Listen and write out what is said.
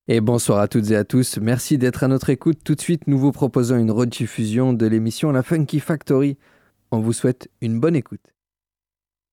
Et bonsoir à toutes et à tous. Merci d'être à notre écoute. Tout de suite, nous vous proposons une rediffusion de l'émission La Funky Factory. On vous souhaite une bonne écoute.